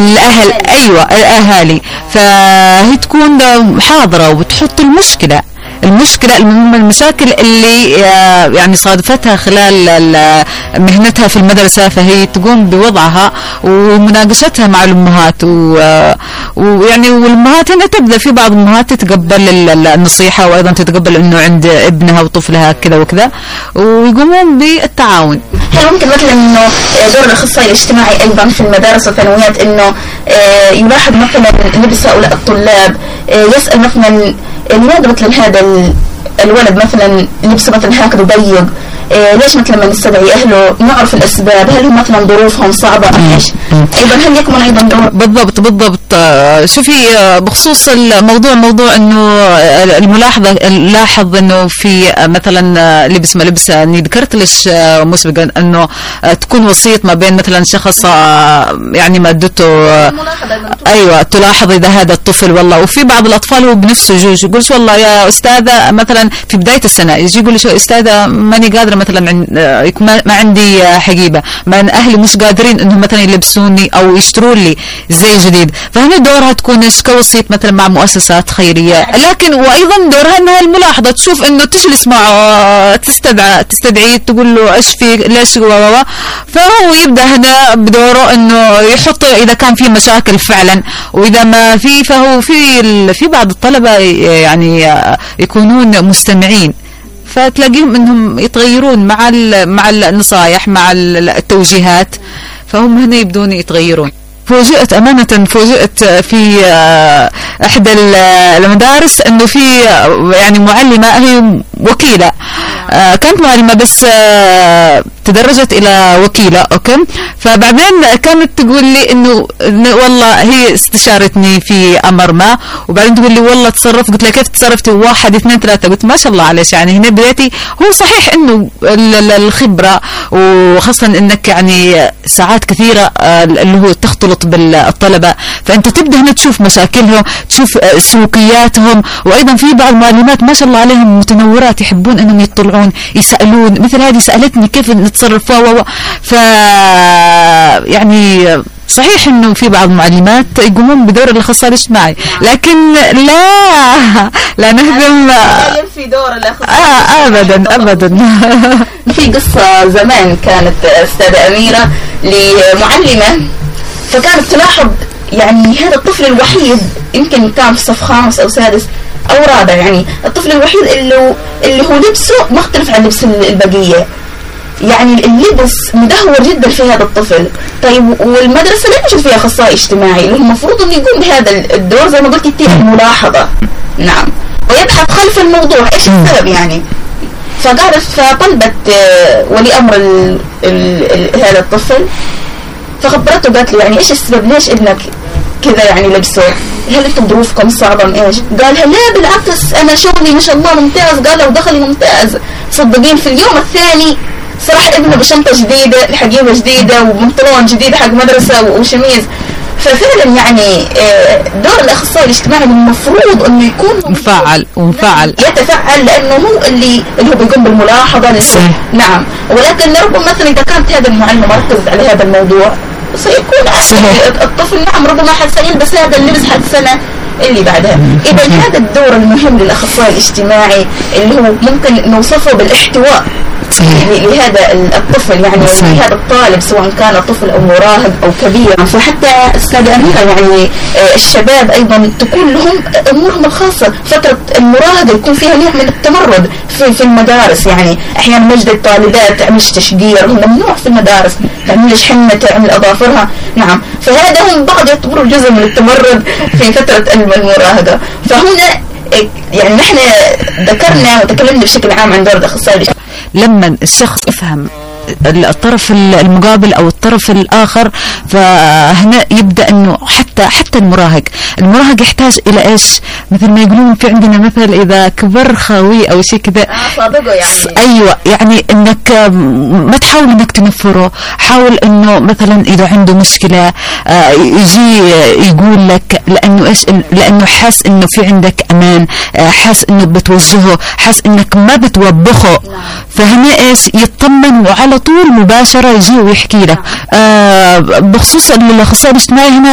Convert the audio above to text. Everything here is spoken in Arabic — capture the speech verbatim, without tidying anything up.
الاهل، ايوه الاهالي، فهي تكون حاضره وبتحط المشكله المشكلة المشاكل اللي يعني صادفتها خلال مهنتها في المدرسة، فهي تقوم بوضعها ومناقشتها مع الأمهات، ويعني والأمهات هنا تبدأ في بعض الأمهات تتقبل النصيحة وأيضا تتقبل إنه عند ابنها وطفلها كذا وكذا ويقومون بالتعاون. هل ممكن مثلا إنه دور الأخصائي الاجتماعي أيضا في المدارس والثانويات إنه يلاحظ مثلا لبس هؤلاء الطلاب، يسأل مثلا لماذا مثلا هذا الولد مثلا لبسه مثلا هكذا ضيق، إيه ليش مثلا ما نستدعي أهله نعرف الأسباب، هل هم مثلا ظروفهم صعبة أم إيش؟ أيضا هل يكمن أيضا دور؟ بالضبط بالضبط. شوفي بخصوص الموضوع موضوع إنه الملاحظة نلاحظ إنه في مثلا لبس ما لبسه، إني ذكرت ليش مسبقا إنه تكون وسيط ما بين مثلا شخص يعني مادته أيوة تلاحظ إذا هذا الطفل والله، وفي بعض الأطفال هو بنفسه يجوز يقول والله يا أستاذة مثلا في بداية السنة يجي يقول لي أستاذة ماني قادرة مثلا ما عندي حقيبة، ما أهلي مش قادرين إنهم مثلا يلبسوني أو يشترون لي زي جديد، فهنا دورها تكون إيش كوسيط مثلا مع مؤسسات خيرية، لكن وأيضا دورها إنها الملاحظة تشوف إنه تجلس معه تستدعى تستدعي تقول له إيش في ليش و فهو يبدأ هنا بدوره إنه يحط إذا كان في مشاكل فعلا، وإذا ما في فهو في في بعض الطلبة يعني يكونون مستمعين فتلاقيهم انهم يتغيرون مع مع النصائح مع التوجيهات، فهم هنا يبدون يتغيرون. فوجئت أمانة فوجئت في إحدى المدارس إنه في يعني معلمة هي وكيلة، كانت معلمة بس تدرجت إلى وكيلة، أوكي، فبعدين كانت تقول لي إنه والله هي استشارتني في أمر ما، وبعدين تقول لي والله تصرفت، قلت لها كيف تصرفتي؟ واحد اثنين ثلاثة، قلت ما شاء الله عليك، يعني هنا بدايتي هو صحيح إنه الخبرة وخاصة إنك يعني ساعات كثيرة اللي هو تختلط بالطلبة، فأنت تبدأ هنا تشوف مشاكلهم تشوف سلوكياتهم، وأيضا في بعض المعلمات ما شاء الله عليهم متنورات يحبون أنهم يطلعون يسألون، مثل هذه سألتني كيف نتصرف و ف يعني صحيح انه في بعض المعلمات يقومون بدور الاخصائي الاجتماعي، لكن لا لا نهدم في دور الاخصائي آه ابدا ابدا. في قصة زمان كانت استاذة أميرة لمعلمة، فكانت تلاحظ يعني هذا الطفل الوحيد يمكن كان في صف خامس او سادس او رابع، يعني الطفل الوحيد اللي اللي هو لبسه مختلف عن لبس البقية، يعني اللبس مدهور جدا في هذا الطفل. طيب والمدرسة لا يوجد فيها أخصائي اجتماعي اللي هو المفروض انه يقوم بهذا الدور زي ما قلت انت الملاحظة، نعم، ويبحث خلف الموضوع ايش السبب يعني. فقالت فطلبت ولي امر ال ال هذا الطفل، فخبرته قالت له يعني ايش السبب، ليش ابنك كذا يعني لبسه، هل انتم ظروفكم صعبة ام ايش؟ قالها لا بالعكس انا شغلي ما شاء الله ممتاز، قال لو دخلي ممتاز. صدقين في اليوم الثاني صراحة ابنه بشنطة جديدة حقيبة جديدة وبنطلون جديد حق مدرسة وشميز. ففعلا يعني دور الأخصائي الاجتماعي المفروض انه يكون مفعل ومفعل يتفعل، لانه هو اللي اللي هو بيقوم بالملاحظة. نعم، ولكن ربما مثلا اذا كانت هذا المعلم مركز على هذا الموضوع سيكون الطفل نعم ربما حسيلبس هذا اللبس حتى السنة اللي بعدها. إذا هذا الدور المهم للأخصائي الاجتماعي اللي هو ممكن نوصفه بالاحتواء لهذا الطفل، يعني لهذا الطالب سواء كان طفل أو مراهق أو كبير. فحتى أستاذة أميرة يعني الشباب أيضا تكون لهم أمورهم الخاصة، فترة المراهقة يكون فيها نوع من التمرد في في المدارس، يعني أحيانا نجد الطالبات تعملش تشقير، هم ممنوع في المدارس، تعملش حنة تعمل أظافرها، نعم، فهذا هم بعض يعتبروا جزء من التمرد في فترة المراهقة. فهنا يعني نحن ذكرنا وتكلمنا بشكل عام عن دور الأخصائي. لما الشخص يفهم الطرف المقابل او الطرف الاخر، فهنا يبدا انه حتى حتى المراهق المراهق يحتاج الى ايش، مثل ما يقولون في عندنا مثل اذا كبر خاوي او شيء كذا. صادقه يعني. ايوه، يعني انك ما تحاول انك تنفره، حاول انه مثلا اذا عنده مشكله يجي يقول لك، لانه ايش، لانه حاس انه في عندك امان، حاس انه بتوجهه، حاس انك ما بتوبخه، فهنا ايش يطمن وعلى طول مباشرة يجي ويحكي لك. آه بخصوص الأخصائي الاجتماعي هنا